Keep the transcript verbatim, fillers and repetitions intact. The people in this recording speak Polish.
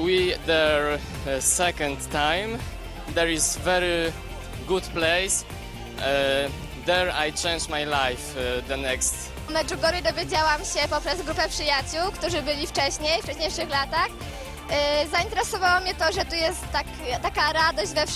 we there uh, second time. There is very good place. Uh, there I changed my life uh, the next. O Medjugorje dowiedziałam się poprzez grupę przyjaciół, którzy byli wcześniej, w wcześniejszych latach. Yy, zainteresowało mnie to, że tu jest tak, taka radość we